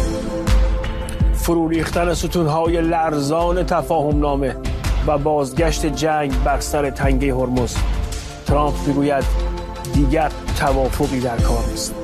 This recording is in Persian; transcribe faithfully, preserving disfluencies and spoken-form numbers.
فرو ریختن ستونهای لرزان تفاهم نامه و بازگشت جنگ بر سر تنگه هرمز. ترامپ میگوید دیگر توافقی در کار نیست.